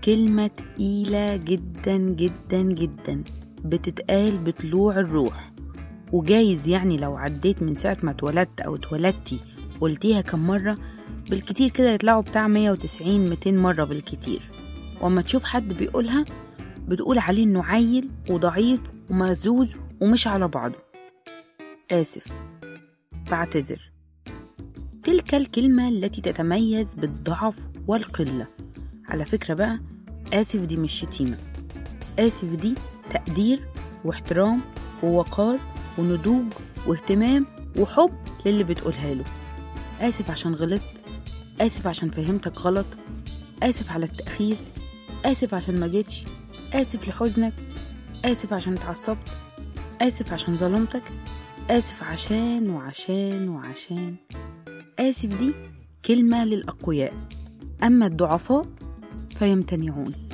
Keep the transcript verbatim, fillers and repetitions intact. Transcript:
كلمة تقيلة جدا جدا جدا، بتتقال بطلوع الروح، وجايز يعني لو عديت من ساعة ما اتولدت أو اتولدتي قلتيها كم مرة، بالكتير كده يطلعوا بتاع مية وتسعين ميتين مرة بالكتير. وأما تشوف حد بيقولها بتقول عليه إنه عيل وضعيف ومهزوز ومش على بعضه. آسف، بعتذر. تلك الكلمة التي تتميز بالضعف والقلة. على فكرة بقى، آسف دي مش شتيمة، آسف دي تقدير واحترام ووقار ونضوج واهتمام وحب للي بتقولها له. آسف عشان غلطت، آسف عشان فهمتك غلط، آسف على التأخير، آسف عشان ما جيتش، آسف لحزنك، آسف عشان اتعصبت، آسف عشان ظلمتك، آسف عشان وعشان وعشان. آسف دي كلمة للأقوياء، أما الضعفاء فيمتنعون.